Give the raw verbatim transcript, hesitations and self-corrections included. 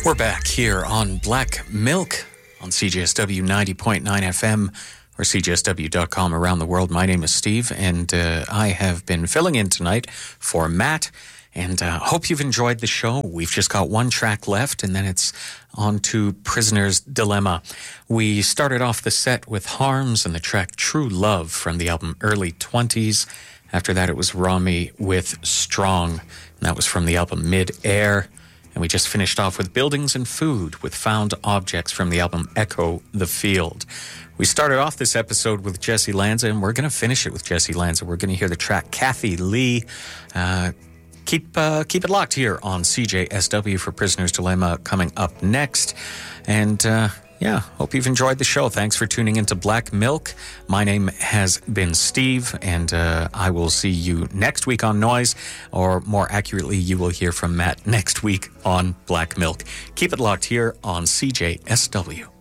We're back here on Black Milk on C J S W ninety point nine F M or C J S W dot com around the world. My name is Steve, and uh, I have been filling in tonight for Matt, and uh, hope you've enjoyed the show. We've just got one track left, and then it's on to Prisoner's Dilemma. We started off the set with Harms and the track True Love from the album Early twenties. After that, it was Rami with Strong, and that was from the album Mid-Air. And we just finished off with Buildings and Food with Found Objects from the album Echo the Field. We started off this episode with Jesse Lanza, and we're going to finish it with Jesse Lanza. We're going to hear the track Kathy Lee. Uh, keep uh, keep it locked here on C J S W for Prisoner's Dilemma coming up next. And uh, yeah, hope you've enjoyed the show. Thanks for tuning into Black Milk. My name has been Steve, and uh, I will see you next week on Noise, or more accurately, you will hear from Matt next week on Black Milk. Keep it locked here on C J S W.